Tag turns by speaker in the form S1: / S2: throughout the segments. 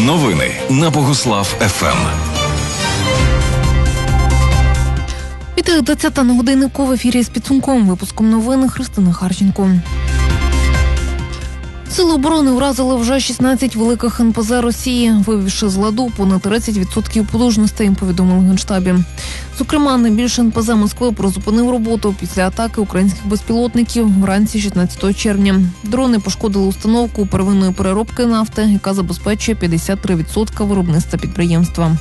S1: Новини на Богуслав ФМ.
S2: Вітаю, 20 на годиннику, в ефірі з підсумковим випуском новин Христина Харченко. Сили оборони вразили вже 16 великих НПЗ Росії, вивівши з ладу понад 30% потужностей, повідомили в Генштабі. Зокрема, найбільше НПЗ Москви призупинив роботу після атаки українських безпілотників вранці 16 червня. Дрони пошкодили установку первинної переробки нафти, яка забезпечує 53% виробництва підприємства.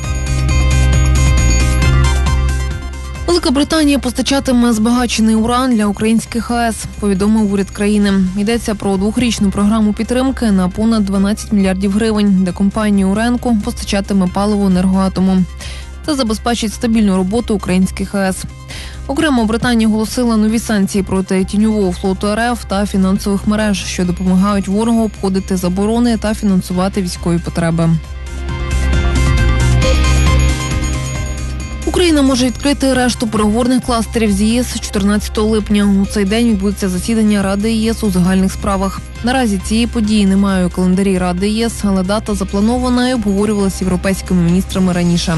S2: Велика Британія постачатиме збагачений уран для українських АЕС, повідомив уряд країни. Йдеться про 2-річну програму підтримки на понад 12 мільярдів гривень, де компанія Уренко постачатиме паливо Енергоатому. Це забезпечить стабільну роботу українських АЕС. Окремо, Британія оголосила нові санкції проти тіньового флоту РФ та фінансових мереж, що допомагають ворогу обходити заборони та фінансувати військові потреби. Україна може відкрити решту переговорних кластерів з ЄС 14 липня. У цей день відбудеться засідання Ради ЄС у загальних справах. Наразі цієї події немає у календарі Ради ЄС, але дата запланована і обговорювалася європейськими міністрами раніше.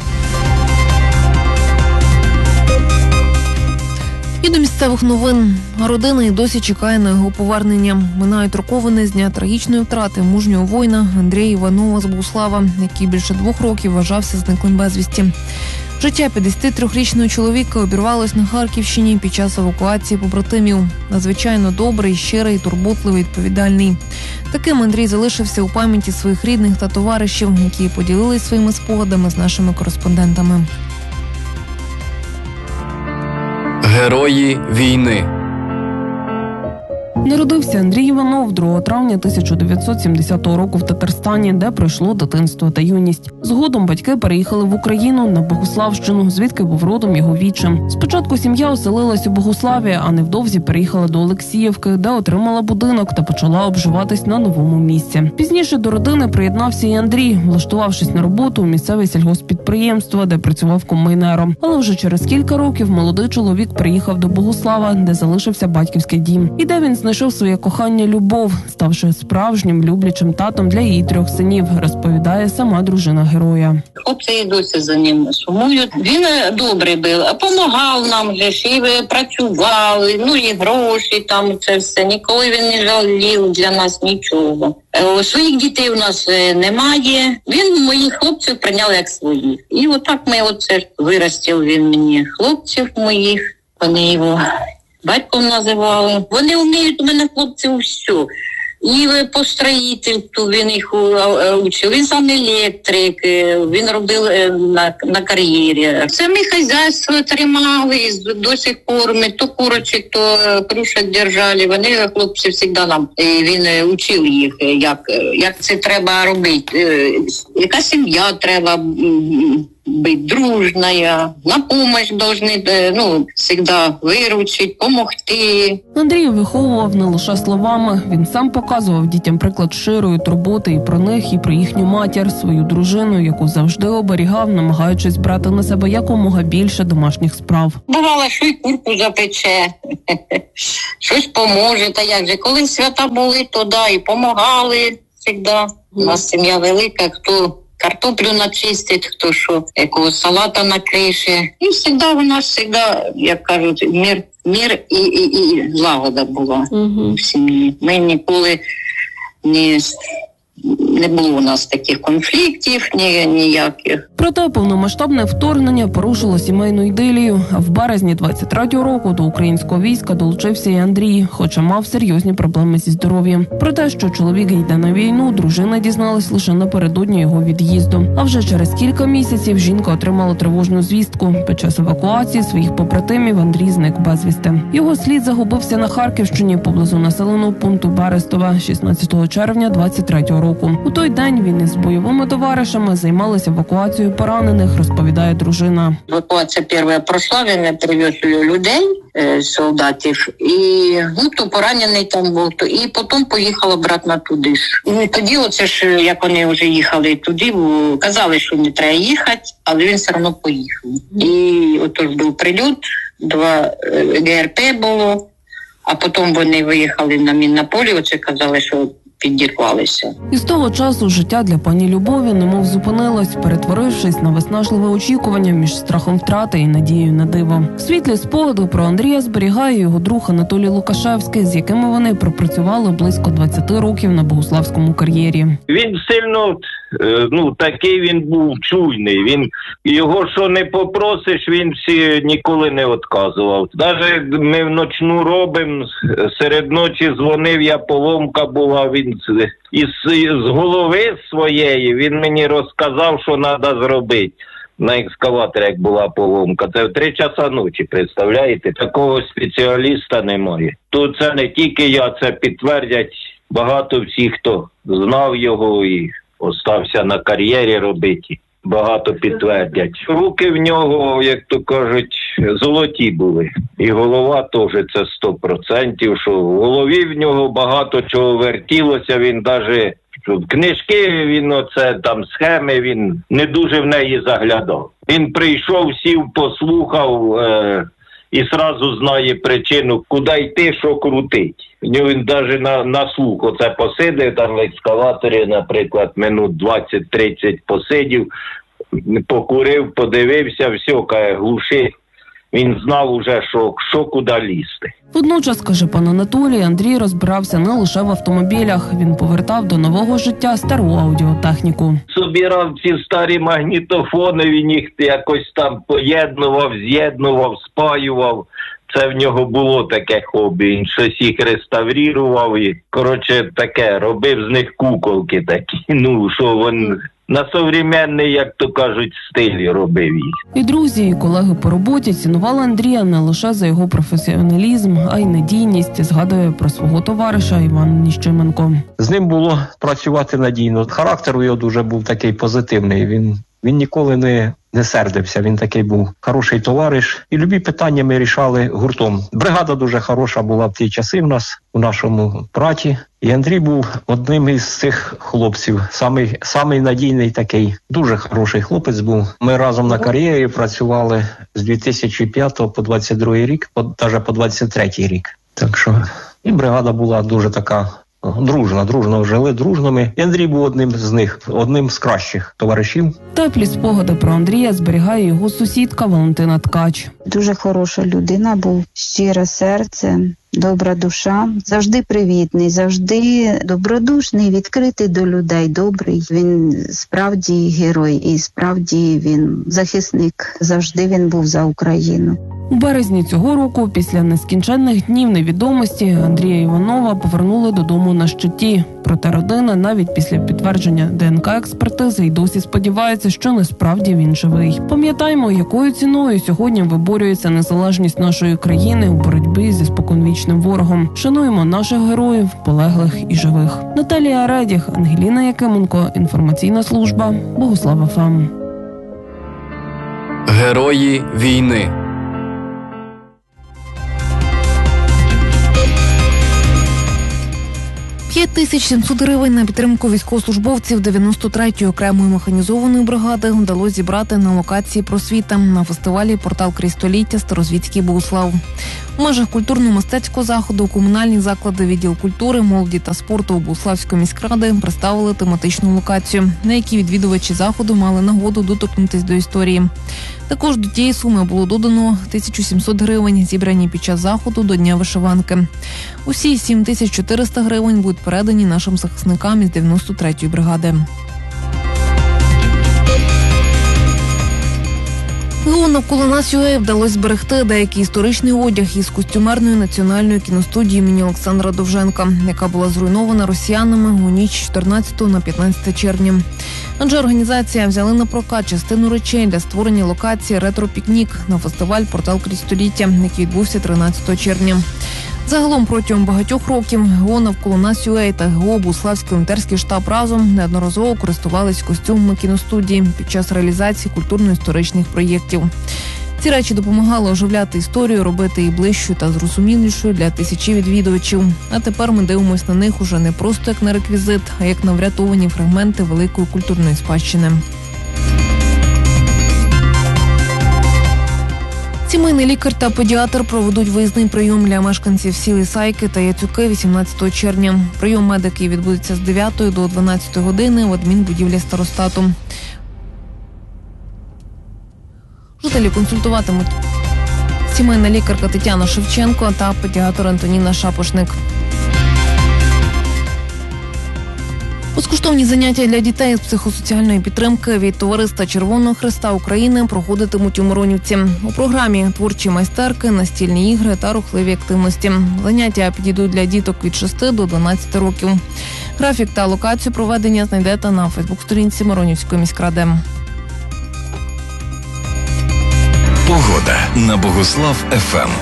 S2: І до місцевих новин. Родина і досі чекає на його повернення. Минають роковини з дня трагічної втрати мужнього воїна Андрія Іванова з Богуслава, який більше 2 років вважався зниклим безвісті. Життя 53-річного чоловіка обірвалось на Харківщині під час евакуації побратимів. Надзвичайно добрий, щирий, турботливий, відповідальний. Таким Андрій залишився у пам'яті своїх рідних та товаришів, які поділились своїми спогадами з нашими кореспондентами.
S3: Герої війни.
S4: Народився Андрій Іванов 2 травня 1970 року в Татарстані, де пройшло дитинство та юність. Згодом батьки переїхали в Україну на Богуславщину, звідки був родом його вітчим. Спочатку сім'я оселилась у Богуславі, а невдовзі переїхала до Олексіївки, де отримала будинок та почала обживатись на новому місці. Пізніше до родини приєднався і Андрій, влаштувавшись на роботу у місцеве сільгосппідприємство, де працював комбайнером. Але вже через кілька років молодий чоловік приїхав до Богуслава, де залишився батьківський дім. І де він знайшов своє кохання любов, ставши справжнім люблячим татом для її 3 синів, розповідає сама дружина героя.
S5: Хлопці і досі за ним сумують. Він добрий був, допомагав нам, і працювали, і гроші там, це все. Ніколи він не жалів для нас нічого. Своїх дітей у нас немає. Він моїх хлопців прийняв як своїх. І отак ми виростив він мені хлопців моїх, вони його батьком називали. Вони вміють у мене, хлопці, все. І по строїтельству він їх учив. Він сам електрик, він робив на кар'єрі. Це ми хазяйство тримали до сих пор. Ми то курочок, то крушок держали. Вони, хлопці, завжди нам. Він учив їх, як це треба робити. Яка сім'я треба бути дружная, на помощь должны, всегда виручити, помогти.
S4: Андрій виховував не лише словами. Він сам показував дітям приклад щирої турботи і про них, і про їхню матір, свою дружину, яку завжди оберігав, намагаючись брати на себе якомога більше домашніх справ.
S5: Бувало, що й курку запече, щось поможе, та як же. Коли свята були, то і помагали завжди. У нас сім'я велика, хто картоплю начистить, хто що, якогось салата накрише. І завжди у нас, як кажуть, мир і злагода була в сім'ї. Ми ніколи не було у нас таких конфліктів ніяких.
S4: Проте повномасштабне вторгнення порушило сімейну ідилію. А в березні 23-го року до українського війська долучився і Андрій, хоча мав серйозні проблеми зі здоров'ям. Про те, що чоловік йде на війну, дружина дізналась лише напередодні його від'їзду. А вже через кілька місяців жінка отримала тривожну звістку. Під час евакуації своїх побратимів Андрій зник безвісти. Його слід загубився на Харківщині поблизу населеного пункту Берестове 16 червня 23-го року. У той день він із бойовими товаришами займалися евакуацією поранених, розповідає дружина.
S5: Евакуація перша пройшла, він привез людей, солдатів, і то поранений там був, і потім поїхав обратно туди ж. І тоді як вони вже їхали туди, казали, що не треба їхати, але він все одно поїхав. І отож був прильот, 2 ГРП було, а потім вони виїхали на мінне поле, казали, що підірвалися.
S4: І з того часу життя для пані Любові немов зупинилось, перетворившись на виснажливе очікування між страхом втрати і надією на диво. Світлі спогади про Андрія зберігає його друг Анатолій Лукашевський, з якими вони пропрацювали близько 20 років на богославському кар'єрі.
S6: Він сильно, такий він був чуйний. Він його що не попросиш, він всі ніколи не відказував. Навіть ми в ночну робимо, серед ночі дзвонив, я поломка була, він з голови своєї він мені розказав, що треба зробити. На екскаваторі, як була поломка. Це в 3 часа ночі, представляєте? Такого спеціаліста немає. Тут це не тільки я, це підтвердять багато всіх, хто знав його і остався на кар'єрі робити. Багато підтвердять. Руки в нього, як то кажуть, золоті були. І голова теж це 100%, що в голові в нього багато чого вертілося, він навіть в книжки, він там схеми, він не дуже в неї заглядав. Він прийшов, сів, послухав і сразу знає причину, куди йти, що крутить. Він навіть на слух оце посидив, там в екскаваторі, наприклад, минут 20-30 посидів, покурив, подивився, все, каже, глуши. Він знав уже, що куди лізти.
S4: Водночас, каже пан Анатолій, Андрій розбирався не лише в автомобілях. Він повертав до нового життя стару аудіотехніку.
S6: Собирав ці старі магнітофони, він їх якось там поєднував, з'єднував, спаював. Це в нього було таке хобі. Він щось їх реставрував і, таке, робив з них куколки такі. Що він на современний, як то кажуть, стилі робив їх.
S4: І друзі, і колеги по роботі цінували Андрія не лише за його професіоналізм, а й надійність, згадує про свого товариша Іван Ніщименко.
S7: З ним було працювати надійно. Характер у його дуже був такий позитивний. Він ніколи не сердився, він такий був хороший товариш. І любі питання ми рішали гуртом. Бригада дуже хороша була в ті часи в нас, у нашому браті. І Андрій був одним із цих хлопців, самий надійний такий, дуже хороший хлопець був. Ми разом на кар'єрі працювали з 2005 по 22 рік, навіть по 23 рік. Так що і бригада була дуже така дружно жили, дружними. І Андрій був одним з них, одним з кращих товаришів.
S4: Теплі спогади про Андрія зберігає його сусідка Валентина Ткач.
S8: Дуже хороша людина, був щире серце, добра душа, завжди привітний, завжди добродушний, відкритий до людей, добрий. Він справді герой і справді він захисник. Завжди він був за Україну.
S4: У березні цього року, після нескінченних днів невідомості, Андрія Іванова повернули додому на щиті. Проте родина навіть після підтвердження ДНК-експертизи й досі сподівається, що насправді він живий. Пам'ятаємо, якою ціною сьогодні виборюється незалежність нашої країни у боротьбі зі споконвічним ворогом. Шануємо наших героїв, полеглих і живих. Наталія Редіх, Ангеліна Якименко, інформаційна служба, Богослав ФМ.
S3: Герої війни.
S2: 5700 гривень на підтримку військовослужбовців 93-ї окремої механізованої бригади вдалося зібрати на локації «Просвіта» на фестивалі «Портал крізь століття. Старозвітський Богуслав». У межах культурно-мистецького заходу комунальні заклади, відділ культури, молоді та спорту Богуславської міськради представили тематичну локацію, на якій відвідувачі заходу мали нагоду доторкнутися до історії. Також до тієї суми було додано 1700 гривень, зібрані під час заходу до Дня вишиванки. Усі 7400 гривень будуть передані нашим захисникам із 93-ї бригади. Навколо нас вдалося зберегти деякий історичний одяг із костюмерної національної кіностудії імені Олександра Довженка, яка була зруйнована росіянами у ніч 14 на 15 червня. Адже організація взяла на прокат частину речей для створення локації «Ретро-пікнік» на фестиваль «Портал крізь століття», який відбувся 13 червня. Загалом протягом багатьох років ГО «Навколо нас ЮА» та ГО «Богуславський волонтерський штаб разом» неодноразово користувались костюмами кіностудії під час реалізації культурно-історичних проєктів. Ці речі допомагали оживляти історію, робити її ближчою та зрозумілішою для тисячі відвідувачів. А тепер ми дивимося на них уже не просто як на реквізит, а як на врятовані фрагменти великої культурної спадщини. Сімейний лікар та педіатр проведуть виїзний прийом для мешканців сіл Ісайки та Яцюки 18 червня. Прийом медиків відбудеться з 9 до 12 години в адмінбудівлі старостату. Жителі консультуватимуть сімейна лікарка Тетяна Шевченко та педіатр Антоніна Шапошник. Безкоштовні заняття для дітей з психосоціальної підтримки від Товариства Червоного Хреста України проходитимуть у Миронівці. У програмі творчі майстерки, настільні ігри та рухливі активності. Заняття підійдуть для діток від 6 до 12 років. Графік та локацію проведення знайдете на фейсбук-сторінці Миронівської міськради.
S1: Погода на Богуслав ФМ.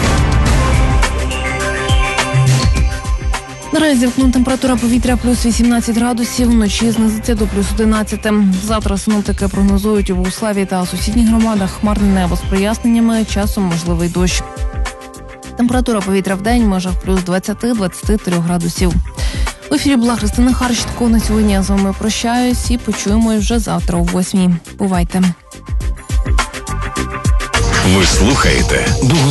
S2: Наразі вікном температура повітря плюс 18 градусів, вночі знизиться до плюс 11. Завтра синоптики прогнозують у Богуславі та сусідніх громадах хмарне небо з проясненнями, часом можливий дощ. Температура повітря в день в межах плюс 20-23 градусів. В ефірі була Христина Харщенко. На сьогодні я з вами прощаюсь і почуємось вже завтра о 8. Бувайте.
S1: Ви слухаєте